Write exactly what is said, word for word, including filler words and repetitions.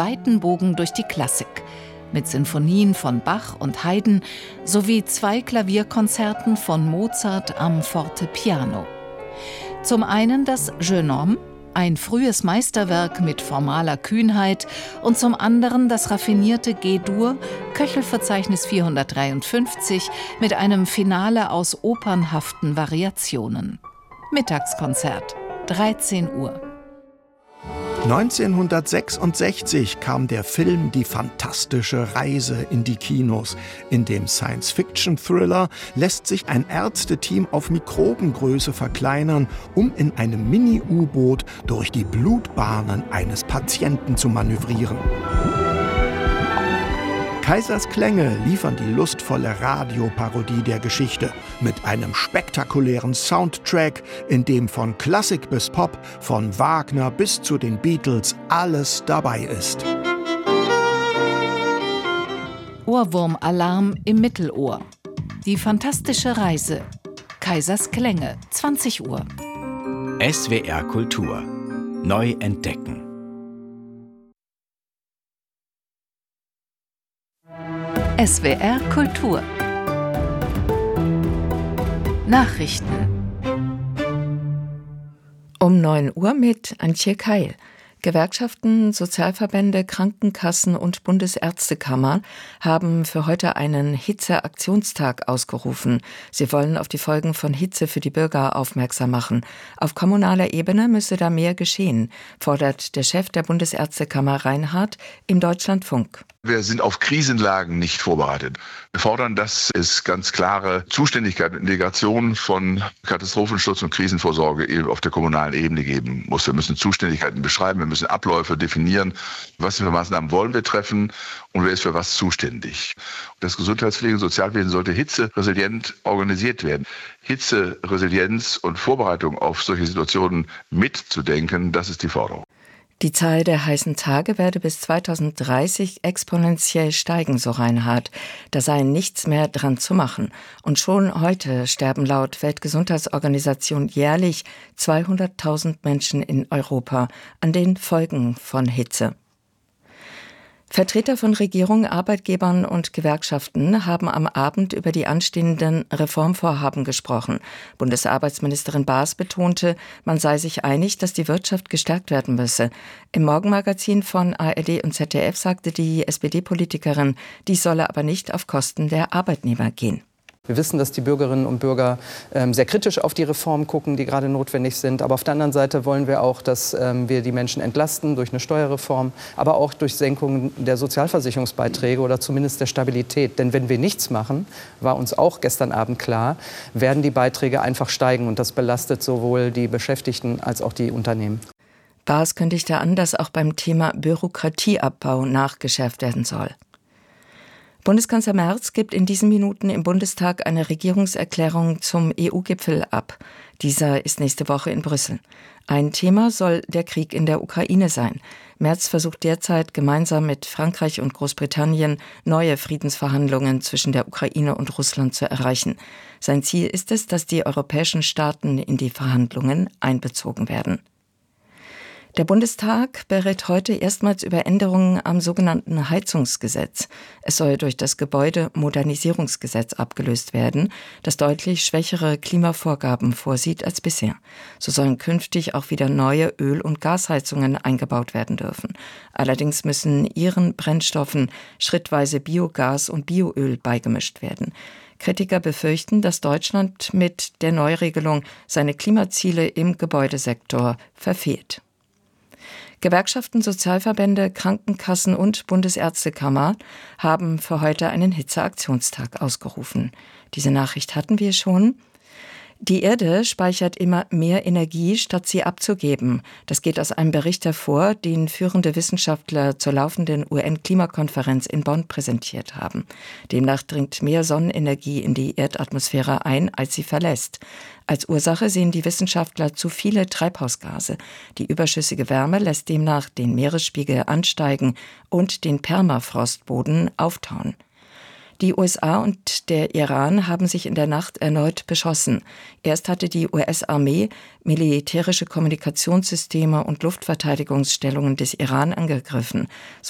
weiten Bogen durch die Klassik mit Sinfonien von Bach und Haydn sowie zwei Klavierkonzerten von Mozart am Fortepiano. Zum einen das Jeune Homme, ein frühes Meisterwerk mit formaler Kühnheit, und zum anderen das raffinierte G-Dur, Köchelverzeichnis vierhundertdreiundfünfzig, mit einem Finale aus opernhaften Variationen. Mittagskonzert, dreizehn Uhr. neunzehnhundertsechsundsechzig kam der Film Die fantastische Reise in die Kinos. In dem Science-Fiction-Thriller lässt sich ein Ärzteteam auf Mikrobengröße verkleinern, um in einem Mini-U-Boot durch die Blutbahnen eines Patienten zu manövrieren. Kaisers Klänge liefern die lustvolle Radioparodie der Geschichte mit einem spektakulären Soundtrack, in dem von Klassik bis Pop, von Wagner bis zu den Beatles alles dabei ist. Ohrwurmalarm im Mittelohr. Die fantastische Reise. Kaisers Klänge, zwanzig Uhr. S W R Kultur. Neu entdecken. S W R Kultur. Nachrichten. Um neun Uhr mit Antje Keil. Gewerkschaften, Sozialverbände, Krankenkassen und Bundesärztekammer haben für heute einen Hitzeaktionstag ausgerufen. Sie wollen auf die Folgen von Hitze für die Bürger aufmerksam machen. Auf kommunaler Ebene müsse da mehr geschehen, fordert der Chef der Bundesärztekammer Reinhardt im Deutschlandfunk. Wir sind auf Krisenlagen nicht vorbereitet. Wir fordern, dass es ganz klare Zuständigkeit und Integration von Katastrophenschutz und Krisenvorsorge eben auf der kommunalen Ebene geben muss. Wir müssen Zuständigkeiten beschreiben, wir müssen Abläufe definieren, was für Maßnahmen wollen wir treffen und wer ist für was zuständig. Das Gesundheitspflege- und Sozialwesen sollte hitzeresilient organisiert werden. Hitzeresilienz und Vorbereitung auf solche Situationen mitzudenken, das ist die Forderung. Die Zahl der heißen Tage werde bis zweitausenddreißig exponentiell steigen, so Reinhardt. Da sei nichts mehr dran zu machen. Und schon heute sterben laut Weltgesundheitsorganisation jährlich zweihunderttausend Menschen in Europa an den Folgen von Hitze. Vertreter von Regierung, Arbeitgebern und Gewerkschaften haben am Abend über die anstehenden Reformvorhaben gesprochen. Bundesarbeitsministerin Baas betonte, man sei sich einig, dass die Wirtschaft gestärkt werden müsse. Im Morgenmagazin von A R D und Z D F sagte die S P D-Politikerin, dies solle aber nicht auf Kosten der Arbeitnehmer gehen. Wir wissen, dass die Bürgerinnen und Bürger ähm, sehr kritisch auf die Reformen gucken, die gerade notwendig sind. Aber auf der anderen Seite wollen wir auch, dass ähm, wir die Menschen entlasten durch eine Steuerreform, aber auch durch Senkungen der Sozialversicherungsbeiträge oder zumindest der Stabilität. Denn wenn wir nichts machen, war uns auch gestern Abend klar, werden die Beiträge einfach steigen. Und das belastet sowohl die Beschäftigten als auch die Unternehmen. Baas kündigte an, dass auch beim Thema Bürokratieabbau nachgeschärft werden soll. Bundeskanzler Merz gibt in diesen Minuten im Bundestag eine Regierungserklärung zum E U-Gipfel ab. Dieser ist nächste Woche in Brüssel. Ein Thema soll der Krieg in der Ukraine sein. Merz versucht derzeit gemeinsam mit Frankreich und Großbritannien neue Friedensverhandlungen zwischen der Ukraine und Russland zu erreichen. Sein Ziel ist es, dass die europäischen Staaten in die Verhandlungen einbezogen werden. Der Bundestag berät heute erstmals über Änderungen am sogenannten Heizungsgesetz. Es soll durch das Gebäudemodernisierungsgesetz abgelöst werden, das deutlich schwächere Klimavorgaben vorsieht als bisher. So sollen künftig auch wieder neue Öl- und Gasheizungen eingebaut werden dürfen. Allerdings müssen ihren Brennstoffen schrittweise Biogas und Bioöl beigemischt werden. Kritiker befürchten, dass Deutschland mit der Neuregelung seine Klimaziele im Gebäudesektor verfehlt. Gewerkschaften, Sozialverbände, Krankenkassen und Bundesärztekammer haben für heute einen Hitzeaktionstag ausgerufen. Diese Nachricht hatten wir schon. Die Erde speichert immer mehr Energie, statt sie abzugeben. Das geht aus einem Bericht hervor, den führende Wissenschaftler zur laufenden U N-Klimakonferenz in Bonn präsentiert haben. Demnach dringt mehr Sonnenenergie in die Erdatmosphäre ein, als sie verlässt. Als Ursache sehen die Wissenschaftler zu viele Treibhausgase. Die überschüssige Wärme lässt demnach den Meeresspiegel ansteigen und den Permafrostboden auftauen. Die U S A und der Iran haben sich in der Nacht erneut beschossen. Erst hatte die U S-Armee militärische Kommunikationssysteme und Luftverteidigungsstellungen des Iran angegriffen. So